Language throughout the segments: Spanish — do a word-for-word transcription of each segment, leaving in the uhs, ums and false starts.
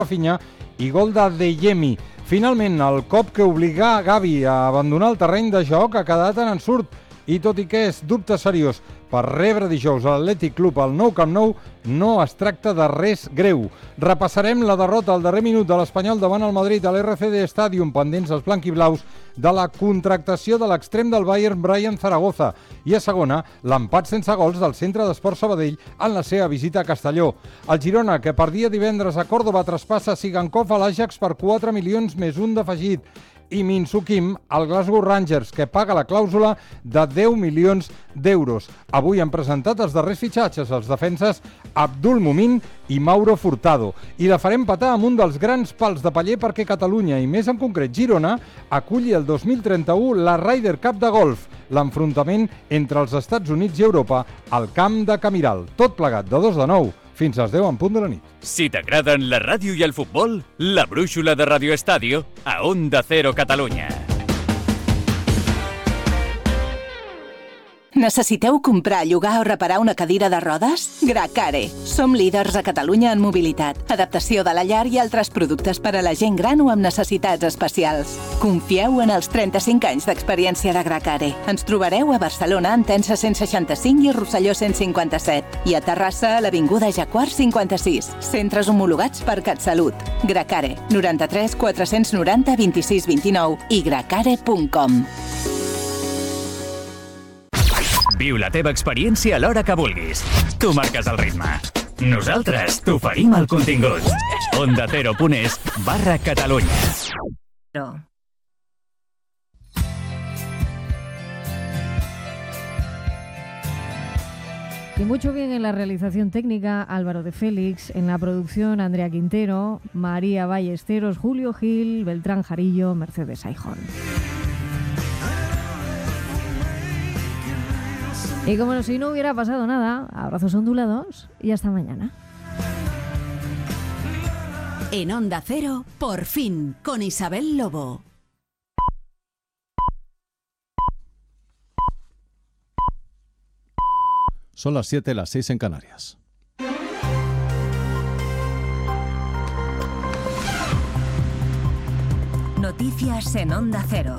Rafinha i gol de Deyemi. Finalment, el cop que obligà Gavi a abandonar el terreny de joc ha quedat en ensurt i tot i que és dubte seriós per rebre dijous a l'Atlètic Club al nou Camp Nou, no es tracta de res greu. Repassarem la derrota al darrer minut de l'Espanyol davant el Madrid a l'R C D Stadium, pendents els blanquiblaus de la contractació de l'extrem del Bayern Brian Zaragoza i a segona, l'empat sense gols del Centre d'Esports Sabadell en la seva visita a Castelló. El Girona, que perdia divendres a Còrdova, traspassa Sigankov a l'Ajax per quatre milions més un d'afegit. I Min Soo Kim al Glasgow Rangers, que paga la clàusula de deu milions d'euros. Avui han presentat els darrers fitxatges, els defenses Abdul Mumin i Mauro Furtado. I la farem petar amb un dels grans pals de paller perquè Catalunya, i més en concret Girona, aculli el dos mil trenta-u la Ryder Cup de golf, l'enfrontament entre els Estats Units i Europa al camp de Camiral. Tot plegat de dos de nou fins als deu en punt de la nit. Si t'agraden la ràdio i el futbol, la brúixola de Radio Estadio a Onda Cero Catalunya. Necessiteu comprar, llogar o reparar una cadira de rodes? Gracare. Som líders a Catalunya en mobilitat, adaptació de la llar i altres productes per a la gent gran o amb necessitats especials. Confieu en els trenta-cinc anys d'experiència de Gracare. Ens trobareu a Barcelona, Entença cent seixanta-cinc i Rosselló cent cinquanta-set. I a Terrassa, a l'Avinguda Jacquard cinquanta-sis. Centres homologats per CatSalut. Gracare. noranta-tres quatre-cents noranta vint-i-sis vint-i-nou i gracare punt com. Viu la teva experiència a l'hora que vulguis. Tu marques el ritme. Nosaltres t'oferim el contingut. Onda Cero punt es barra Catalunya. No. Y mucho bien en la realización técnica, Álvaro de Félix, en la producción, Andrea Quintero, María Ballesteros, Julio Gil, Beltrán Jarillo, Mercedes Aijón. Y como si no hubiera pasado nada, abrazos ondulados y hasta mañana. En Onda Cero, por fin, con Isabel Lobo. Son las siete, las seis en Canarias. Noticias en Onda Cero.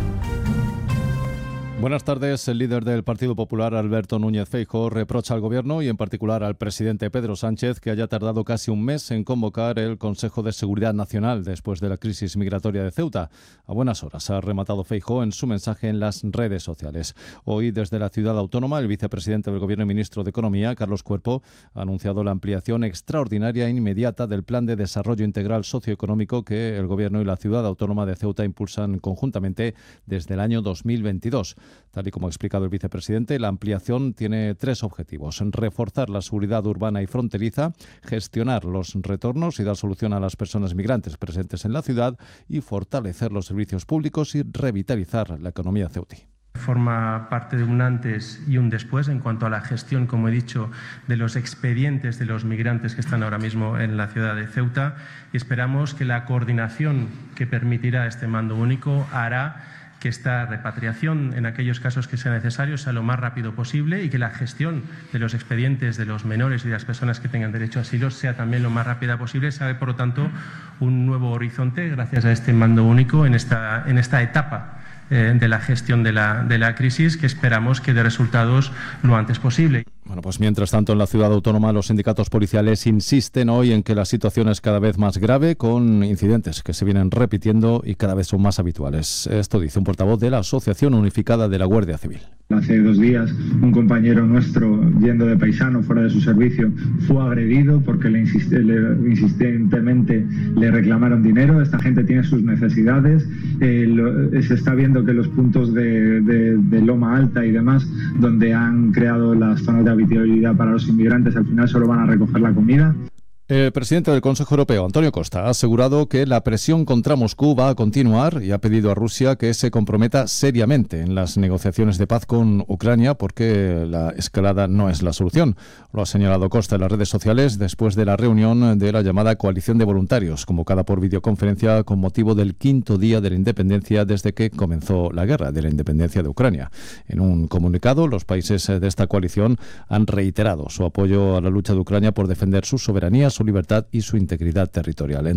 Buenas tardes. El líder del Partido Popular, Alberto Núñez Feijóo, reprocha al Gobierno y en particular al presidente Pedro Sánchez que haya tardado casi un mes en convocar el Consejo de Seguridad Nacional después de la crisis migratoria de Ceuta. A buenas horas ha rematado Feijóo en su mensaje en las redes sociales. Hoy, desde la ciudad autónoma, el vicepresidente del Gobierno y ministro de Economía, Carlos Cuerpo, ha anunciado la ampliación extraordinaria e inmediata del Plan de Desarrollo Integral Socioeconómico que el Gobierno y la ciudad autónoma de Ceuta impulsan conjuntamente desde el año dos mil veintidós. Tal y como ha explicado el vicepresidente, la ampliación tiene tres objetivos: reforzar la seguridad urbana y fronteriza, gestionar los retornos y dar solución a las personas migrantes presentes en la ciudad y fortalecer los servicios públicos y revitalizar la economía ceutí. Forma parte de un antes y un después en cuanto a la gestión, como he dicho, de los expedientes de los migrantes que están ahora mismo en la ciudad de Ceuta, y esperamos que la coordinación que permitirá este mando único hará que esta repatriación, en aquellos casos que sea necesario, sea lo más rápido posible y que la gestión de los expedientes de los menores y de las personas que tengan derecho a asilo sea también lo más rápida posible. Se abre, por lo tanto, un nuevo horizonte gracias a este mando único en esta, en esta etapa eh, de la gestión de la, de la crisis, que esperamos que dé resultados lo antes posible. Bueno, pues mientras tanto, en la ciudad autónoma, los sindicatos policiales insisten hoy en que la situación es cada vez más grave, con incidentes que se vienen repitiendo y cada vez son más habituales. Esto dice un portavoz de la Asociación Unificada de la Guardia Civil. Hace dos días, un compañero nuestro, yendo de paisano fuera de su servicio, fue agredido porque le, insiste, le insistentemente le reclamaron dinero. Esta gente tiene sus necesidades. Eh, lo, se está viendo que los puntos de, de, de Loma Alta y demás, donde han creado las zonas de habitabilidad para los inmigrantes, al final solo van a recoger la comida. El presidente del Consejo Europeo, Antonio Costa, ha asegurado que la presión contra Moscú va a continuar y ha pedido a Rusia que se comprometa seriamente en las negociaciones de paz con Ucrania, porque la escalada no es la solución. Lo ha señalado Costa en las redes sociales después de la reunión de la llamada Coalición de Voluntarios, convocada por videoconferencia con motivo del quinto día de la independencia desde que comenzó la guerra de la independencia de Ucrania. En un comunicado, los países de esta coalición han reiterado su apoyo a la lucha de Ucrania por defender su soberanía, su libertad y su integridad territorial.